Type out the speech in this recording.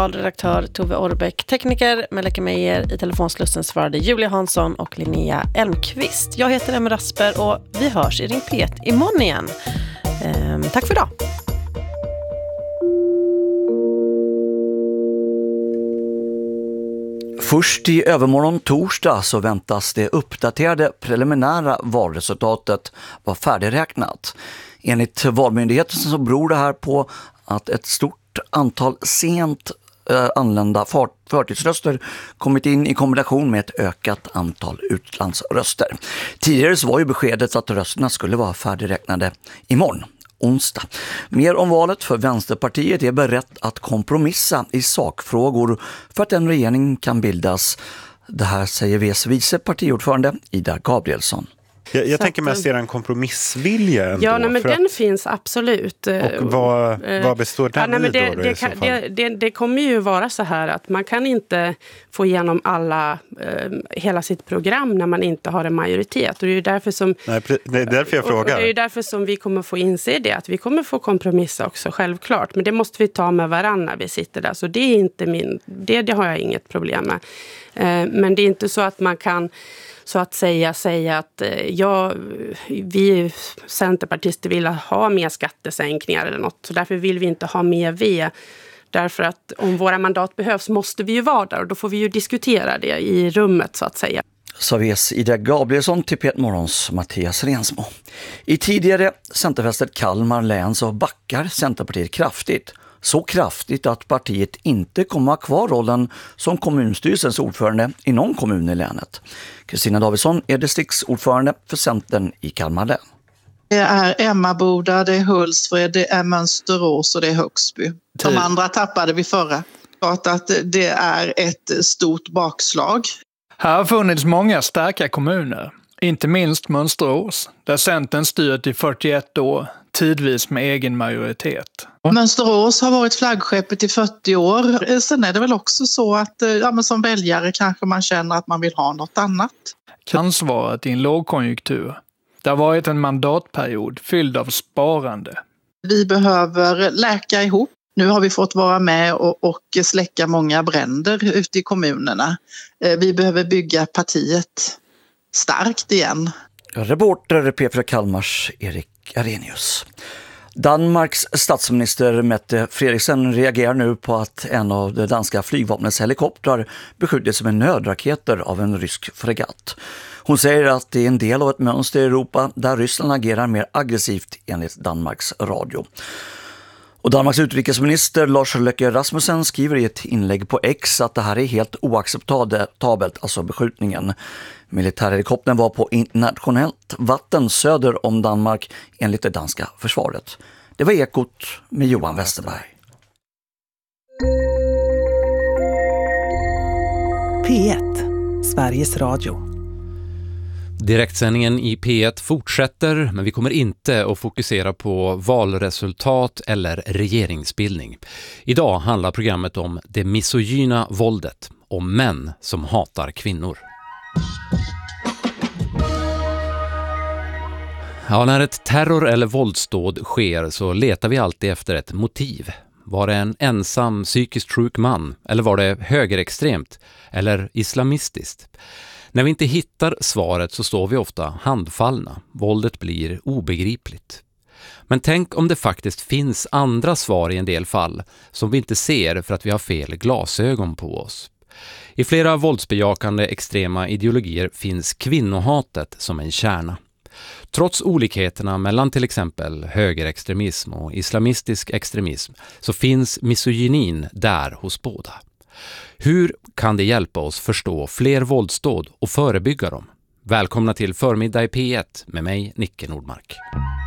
digital redaktör Tove Orbeck, tekniker Melike Meijer, i telefonslussen svarade Julia Hansson och Linnea Elmqvist. Jag heter Emma Rasper och vi hörs i Ring P1 imorgon igen. Tack för idag. Först i övermorgon torsdag så väntas det uppdaterade preliminära valresultatet vara färdigräknat. Enligt Valmyndigheten så beror det här på att ett stort antal sent anlända förtidsröster kommit in i kombination med ett ökat antal utlandsröster. Tidigare så var ju beskedet att rösterna skulle vara färdigräknade imorgon, onsdag. Mer om valet, för Vänsterpartiet är berett att kompromissa i sakfrågor för att en regering kan bildas. Det här säger Vs vice partiordförande Ida Gabrielsson. Jag tänker mest en kompromissvilja ändå. Ja, men den finns absolut. Och vad består den i? Det kommer ju vara så här att man kan inte få igenom hela sitt program när man inte har en majoritet. Och det är ju därför som... Nej, det är därför jag frågar. Det är ju därför som vi kommer få inse det. Att vi kommer få kompromissa också, självklart. Men det måste vi ta med varandra när vi sitter där. Så det är inte det har jag inget problem med. Men det är inte så att man kan... så att säga att vi centerpartister vill ha mer skattesänkningar eller något. Så därför vill vi inte ha mer V. Därför att om våra mandat behövs måste vi ju vara där och då får vi ju diskutera det i rummet så att säga. Så ves Ida Gabrielsson till P1 Morgons Mattias Rensmo. I tidigare Centerfästet Kalmar län så backar Centerpartiet kraftigt. Så kraftigt att partiet inte kommer ha kvar rollen som kommunstyrelsens ordförande i någon kommun i länet. Kristina Davidsson är distriktsordförande för Centern i Kalmar län. Det är Emmaboda, det är Hultsfred, det är Mönsterås och det är Högsby. De andra tappade vi förra. Klart att det är ett stort bakslag. Här har funnits många starka kommuner, inte minst Mönsterås, där Centern styrt i 41 år, tidvis med egen majoritet. Mönsterås har varit flaggskeppet i 40 år. Sen är det väl också så att som väljare kanske man känner att man vill ha något annat. Ansvaret i en lågkonjunktur. Det har varit en mandatperiod fylld av sparande. Vi behöver läka ihop. Nu har vi fått vara med och släcka många bränder ute i kommunerna. Vi behöver bygga partiet starkt igen. Reporter P4 Kalmars Erik Arrhenius. Danmarks statsminister Mette Frederiksen reagerar nu på att en av det danska flygvapnets helikoptrar beskjutits med nödraketer av en rysk fregatt. Hon säger att det är en del av ett mönster i Europa där Ryssland agerar mer aggressivt enligt Danmarks radio. Och Danmarks utrikesminister Lars Løkke Rasmussen skriver i ett inlägg på X att det här är helt oacceptabelt, alltså beskjutningen. Militärhelikoptern var på internationellt vatten söder om Danmark enligt det danska försvaret. Det var Ekot med Johan Westerberg. P1, Sveriges Radio. Direktsändningen i P1 fortsätter, men vi kommer inte att fokusera på valresultat eller regeringsbildning. Idag handlar programmet om det misogyna våldet, om män som hatar kvinnor. Ja, när ett terror- eller våldsdåd sker så letar vi alltid efter ett motiv. Var det en ensam psykiskt sjuk man, eller var det högerextremt eller islamistiskt? När vi inte hittar svaret så står vi ofta handfallna. Våldet blir obegripligt. Men tänk om det faktiskt finns andra svar i en del fall som vi inte ser för att vi har fel glasögon på oss. I flera våldsbejakande extrema ideologier finns kvinnohatet som en kärna. Trots olikheterna mellan till exempel högerextremism och islamistisk extremism så finns misogynin där hos båda. Hur kan det hjälpa oss förstå fler våldsdåd och förebygga dem? Välkomna till Förmiddag i P1 med mig, Nicke Nordmark.